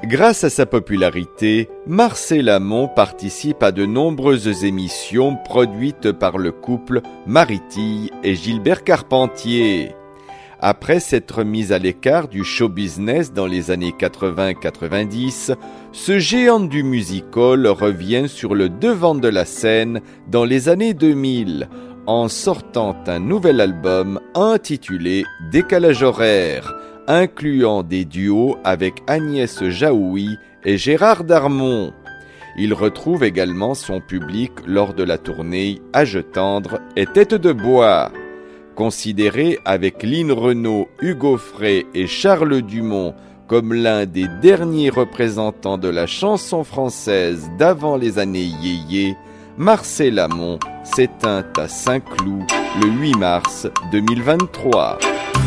Grâce à sa popularité, Marcel Amont participe à de nombreuses émissions produites par le couple Marie-Tille et Gilbert Carpentier. Après s'être mis à l'écart du show business dans les années 80-90, ce géant du music-hall revient sur le devant de la scène dans les années 2000 en sortant un nouvel album intitulé Décalage horaire, incluant des duos avec Agnès Jaoui et Gérard Darmon. Il retrouve également son public lors de la tournée Âge tendre et Tête de bois. Considéré avec Lynn Renaud, Hugo Frey et Charles Dumont comme l'un des derniers représentants de la chanson française d'avant les années yéyé, Marcel Amont s'éteint à Saint-Cloud le 8 mars 2023.